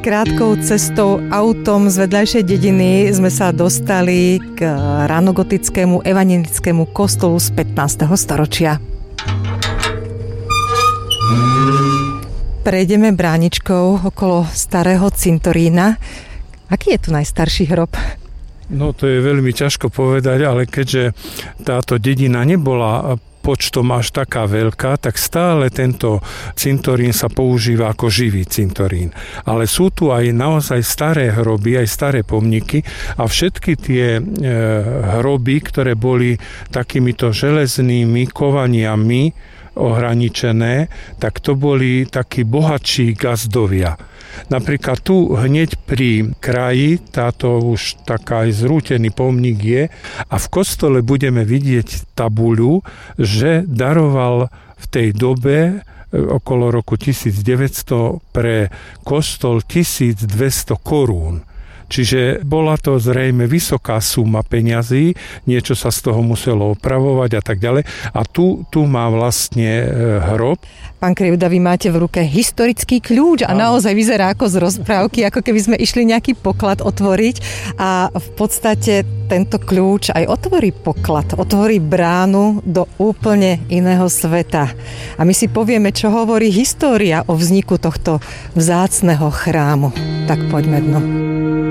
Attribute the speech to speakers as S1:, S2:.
S1: krátkou cestou autom z vedľajšej dediny sme sa dostali k ranogotickému evanjelickému kostolu z 15. storočia. Prejdeme bráničkou okolo starého cintorína. Aký je tu najstarší hrob?
S2: No to je veľmi ťažko povedať, ale keďže táto dedina nebola počtom až taká veľká, tak stále tento cintorín sa používa ako živý cintorín. Ale sú tu aj naozaj staré hroby, aj staré pomníky a všetky tie hroby, ktoré boli takýmito železnými kovaniami ohraničené, tak to boli takí bohatší gazdovia. Napríklad tu hneď pri kraji, táto už taká aj zrútený pomník je a v kostole budeme vidieť tabuľu, že daroval v tej dobe okolo roku 1900 pre kostol 1200 korún. Čiže bola to zrejme vysoká suma peňazí, niečo sa z toho muselo opravovať a tak ďalej. A tu má vlastne hrob.
S1: Pán Krivda, vy máte v ruke historický kľúč a naozaj vyzerá ako z rozprávky, ako keby sme išli nejaký poklad otvoriť a v podstate tento kľúč aj otvorí poklad, otvorí bránu do úplne iného sveta. A my si povieme, čo hovorí história o vzniku tohto vzácneho chrámu. Tak poďme dnu.